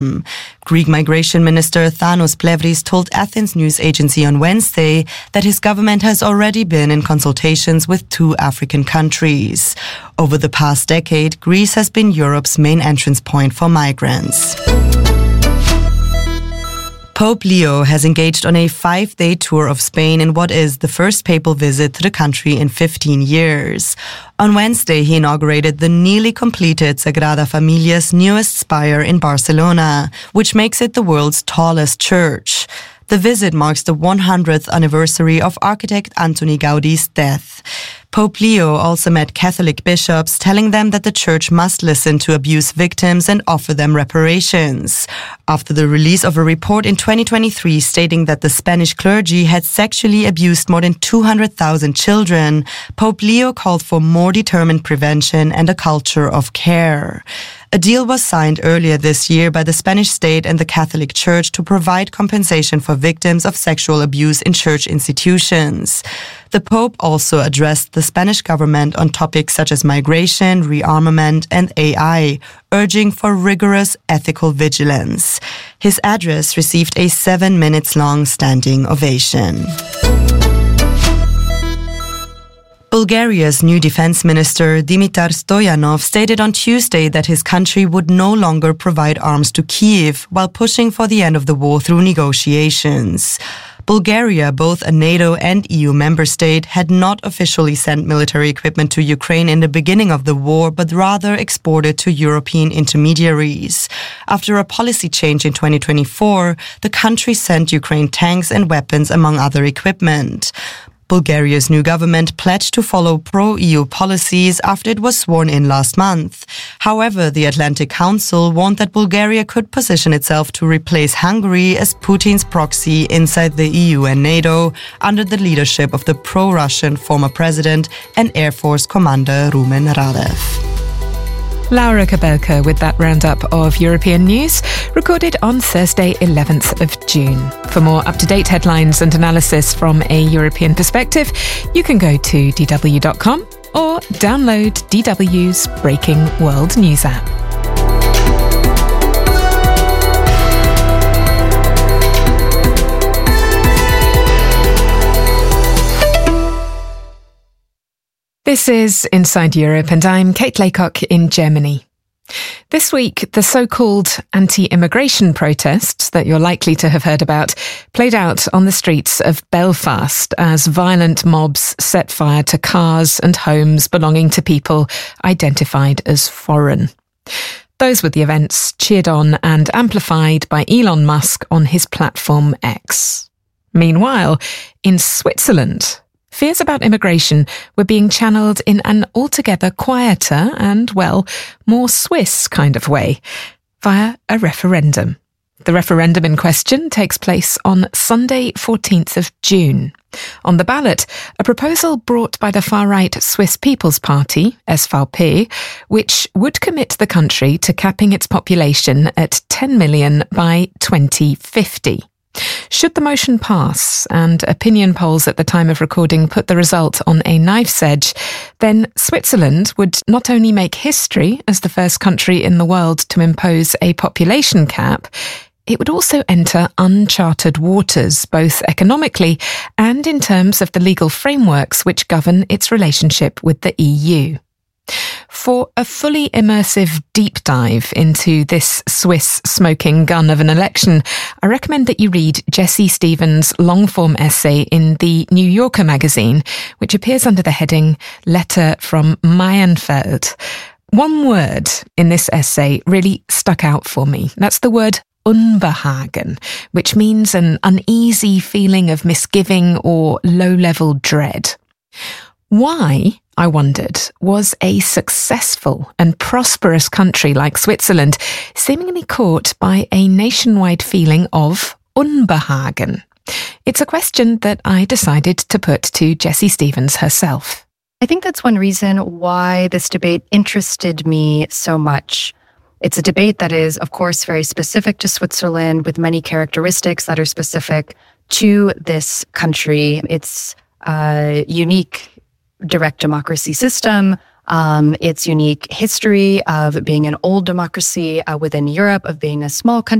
Greek Migration Minister Thanos Plevris told Athens news agency on Wednesday that his government has already been in consultations with 2 African countries. Over the past decade, Greece has been Europe's main entrance point for migrants. Pope Leo has engaged on a 5-day tour of Spain in what is the first papal visit to the country in 15 years. On Wednesday, he inaugurated the nearly completed Sagrada Familia's newest spire in Barcelona, which makes it the world's tallest church. The visit marks the 100th anniversary of architect Antoni Gaudi's death. Pope Leo also met Catholic bishops, telling them that the church must listen to abuse victims and offer them reparations. After the release of a report in 2023 stating that the Spanish clergy had sexually abused more than 200,000 children, Pope Leo called for more determined prevention and a culture of care. A deal was signed earlier this year by the Spanish state and the Catholic Church to provide compensation for victims of sexual abuse in church institutions. The Pope also addressed the Spanish government on topics such as migration, rearmament, and AI, urging for rigorous ethical vigilance. His address received a 7 minutes long standing ovation. Bulgaria's new defense minister, Dimitar Stoyanov, stated on Tuesday that his country would no longer provide arms to Kyiv while pushing for the end of the war through negotiations. Bulgaria, both a NATO and EU member state, had not officially sent military equipment to Ukraine in the beginning of the war, but rather exported to European intermediaries. After a policy change in 2024, the country sent Ukraine tanks and weapons, among other equipment. Bulgaria's new government pledged to follow pro-EU policies after it was sworn in last month. However, the Atlantic Council warned that Bulgaria could position itself to replace Hungary as Putin's proxy inside the EU and NATO under the leadership of the pro-Russian former president and Air Force Commander Rumen Radev. Laura Kabelka with that roundup of European news, recorded on Thursday, 11th of June. For more up-to-date headlines and analysis from a European perspective, you can go to dw.com or download DW's Breaking World News app. This is Inside Europe, and I'm Kate Laycock in Germany. This week, the so-called anti-immigration protests that you're likely to have heard about played out on the streets of Belfast as violent mobs set fire to cars and homes belonging to people identified as foreign. Those were the events cheered on and amplified by Elon Musk on his platform X. Meanwhile, in Switzerland, fears about immigration were being channeled in an altogether quieter and, well, more Swiss kind of way, via a referendum. The referendum in question takes place on Sunday, 14th of June. On the ballot, a proposal brought by the far-right Swiss People's Party, SVP, which would commit the country to capping its population at 10 million by 2050. Should the motion pass, and opinion polls at the time of recording put the result on a knife's edge, then Switzerland would not only make history as the first country in the world to impose a population cap, it would also enter uncharted waters, both economically and in terms of the legal frameworks which govern its relationship with the EU. For a fully immersive deep dive into this Swiss smoking gun of an election, I recommend that you read Jessie Stevens' long-form essay in the New Yorker magazine, which appears under the heading Letter from Mayenfeld. One word in this essay really stuck out for me. That's the word Unbehagen, which means an uneasy feeling of misgiving or low-level dread. Why, I wondered, was a successful and prosperous country like Switzerland seemingly caught by a nationwide feeling of Unbehagen? It's a question that I decided to put to Jessie Stevens herself. I think that's one reason why this debate interested me so much. It's a debate that is, of course, very specific to Switzerland, with many characteristics that are specific to this country. It's a unique direct democracy system, its unique history of being an old democracy within Europe, of being a small country